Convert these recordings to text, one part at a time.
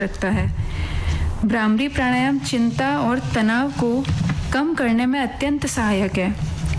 रखता है। भ्रामरी प्राणायाम चिंता और तनाव को कम करने में अत्यंत सहायक है।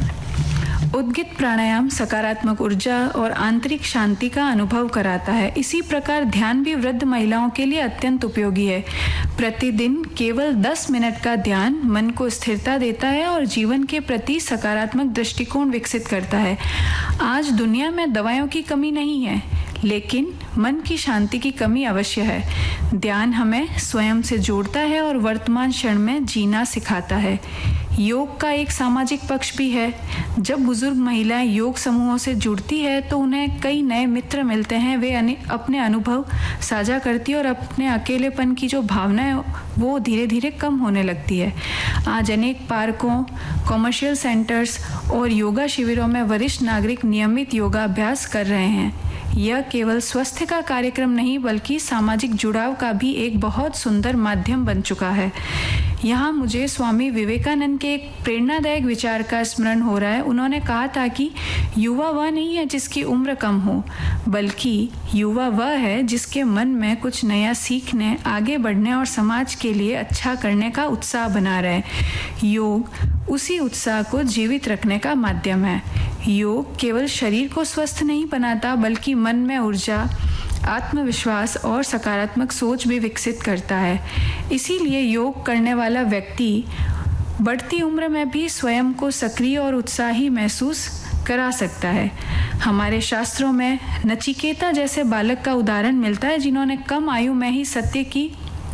उद्गित प्राणायाम सकारात्मक ऊर्जा और आंतरिक शांति का अनुभव कराता है। इसी प्रकार ध्यान भी वृद्ध महिलाओं के लिए अत्यंत उपयोगी है। प्रतिदिन केवल 10 मिनट का ध्यान मन को स्थिरता देता है और जीवन के प्रति सकारात्मक दृष्टिकोण विकसित करता है। आज दुनिया में दवाइयों की कमी नहीं है, लेकिन मन की शांति की कमी अवश्य है। ध्यान हमें स्वयं से जोड़ता है और वर्तमान क्षण में जीना सिखाता है। योग का एक सामाजिक पक्ष भी है। जब बुजुर्ग महिलाएं योग समूहों से जुड़ती है तो उन्हें कई नए मित्र मिलते हैं। वे अपने अनुभव साझा करती है और अपने अकेलेपन की जो भावना है वो धीरे धीरे कम होने लगती है। आज अनेक पार्कों, कॉमर्शियल सेंटर्स और योगा शिविरों में वरिष्ठ नागरिक नियमित योगाभ्यास कर रहे हैं। यह केवल स्वास्थ्य का कार्यक्रम नहीं बल्कि सामाजिक जुड़ाव का भी एक बहुत सुंदर माध्यम बन चुका है। यहाँ मुझे स्वामी विवेकानंद के एक प्रेरणादायक विचार का स्मरण हो रहा है। उन्होंने कहा था कि युवा वह नहीं है जिसकी उम्र कम हो, बल्कि युवा वह है जिसके मन में कुछ नया सीखने, आगे बढ़ने और समाज के लिए अच्छा करने का उत्साह बना रहे। योग उसी उत्साह को जीवित रखने का माध्यम है। योग केवल शरीर को स्वस्थ नहीं बनाता बल्कि मन में ऊर्जा, आत्मविश्वास और सकारात्मक सोच भी विकसित करता है। इसीलिए योग करने वाला व्यक्ति बढ़ती उम्र में भी स्वयं को सक्रिय और उत्साही महसूस करा सकता है। हमारे शास्त्रों में नचिकेता जैसे बालक का उदाहरण मिलता है जिन्होंने कम आयु में ही सत्य की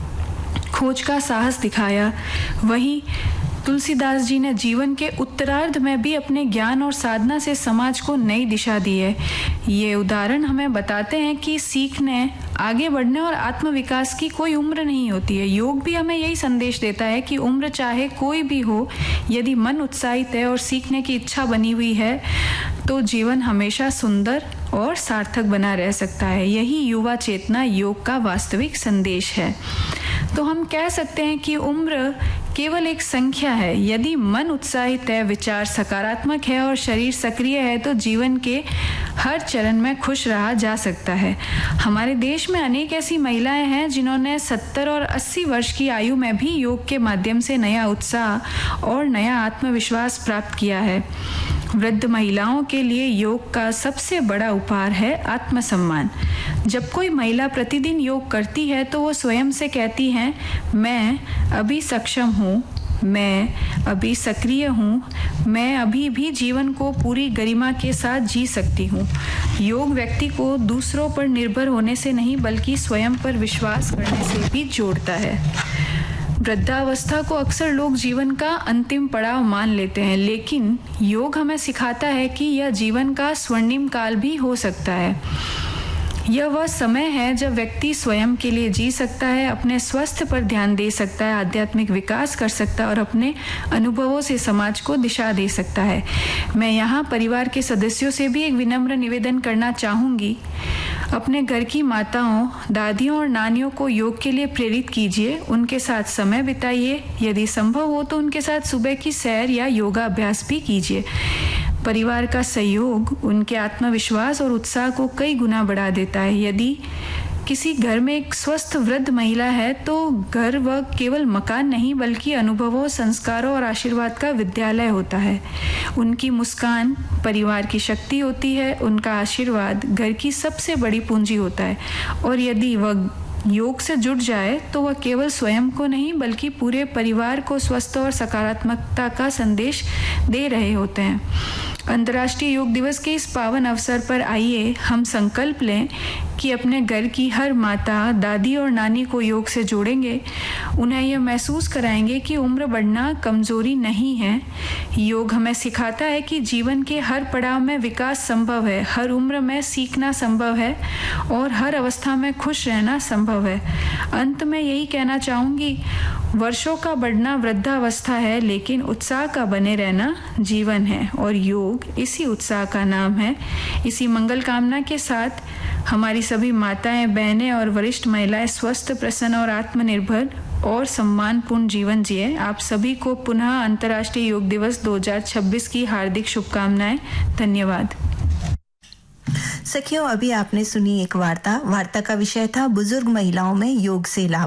खोज का साहस दिखाया। वहीं तुलसीदास जी ने जीवन के उत्तरार्ध में भी अपने ज्ञान और साधना से समाज को नई दिशा दी है। ये उदाहरण हमें बताते हैं कि सीखने, आगे बढ़ने और आत्मविकास की कोई उम्र नहीं होती है। योग भी हमें यही संदेश देता है कि उम्र चाहे कोई भी हो, यदि मन उत्साहित है और सीखने की इच्छा बनी हुई है तो जीवन हमेशा सुंदर और सार्थक बना रह सकता है। यही युवा चेतना योग का वास्तविक संदेश है। तो हम कह सकते हैं कि उम्र केवल एक संख्या है। यदि मन उत्साहित है, विचार सकारात्मक है और शरीर सक्रिय है तो जीवन के हर चरण में खुश रहा जा सकता है। हमारे देश में अनेक ऐसी महिलाएं हैं जिन्होंने 70 और 80 वर्ष की आयु में भी योग के माध्यम से नया उत्साह और नया आत्मविश्वास प्राप्त किया है। वृद्ध महिलाओं के लिए योग का सबसे बड़ा उपहार है आत्मसम्मान। जब कोई महिला प्रतिदिन योग करती है तो वो स्वयं से कहती हैं, मैं अभी सक्षम हूँ, मैं अभी सक्रिय हूँ, मैं अभी भी जीवन को पूरी गरिमा के साथ जी सकती हूँ। योग व्यक्ति को दूसरों पर निर्भर होने से नहीं बल्कि स्वयं पर विश्वास करने से भी जोड़ता है। वृद्धावस्था को अक्सर लोग जीवन का अंतिम पड़ाव मान लेते हैं, लेकिन योग हमें सिखाता है कि यह जीवन का स्वर्णिम काल भी हो सकता है। यह वह समय है जब व्यक्ति स्वयं के लिए जी सकता है, अपने स्वास्थ्य पर ध्यान दे सकता है, आध्यात्मिक विकास कर सकता है और अपने अनुभवों से समाज को दिशा दे सकता है। मैं यहाँ परिवार के सदस्यों से भी एक विनम्र निवेदन करना चाहूँगी। अपने घर की माताओं, दादियों और नानियों को योग के लिए प्रेरित कीजिए, उनके साथ समय बिताइए। यदि संभव हो तो उनके साथ सुबह की सैर या योगा अभ्यास भी कीजिए। परिवार का सहयोग उनके आत्मविश्वास और उत्साह को कई गुना बढ़ा देता है। यदि किसी घर में एक स्वस्थ वृद्ध महिला है तो घर वह केवल मकान नहीं बल्कि अनुभवों, संस्कारों और आशीर्वाद का विद्यालय होता है। उनकी मुस्कान परिवार की शक्ति होती है, उनका आशीर्वाद घर की सबसे बड़ी पूंजी होता है और यदि वह योग से जुड़ जाए तो वह केवल स्वयं को नहीं बल्कि पूरे परिवार को स्वस्थ और सकारात्मकता का संदेश दे रहे होते हैं। अंतर्राष्ट्रीय योग दिवस के इस पावन अवसर पर आइए हम संकल्प लें कि अपने घर की हर माता, दादी और नानी को योग से जोड़ेंगे। उन्हें यह महसूस कराएंगे कि उम्र बढ़ना कमजोरी नहीं है। योग हमें सिखाता है कि जीवन के हर पड़ाव में विकास संभव है, हर उम्र में सीखना संभव है और हर अवस्था में खुश रहना संभव है। अंत में यही कहना चाहूँगी, वर्षों का बढ़ना वृद्धावस्था है लेकिन उत्साह का बने रहना जीवन है और योग इसी उत्साह का नाम है। इसी मंगल कामना के साथ हमारी सभी माताएं, बहनें और वरिष्ठ महिलाएं स्वस्थ, प्रसन्न और आत्मनिर्भर और सम्मानपूर्ण जीवन जिए। आप सभी को पुनः अंतर्राष्ट्रीय योग दिवस 2026 की हार्दिक शुभकामनाएं। धन्यवाद। सखियों, अभी आपने सुनी एक वार्ता का विषय था बुजुर्ग महिलाओं में योग से लाभ।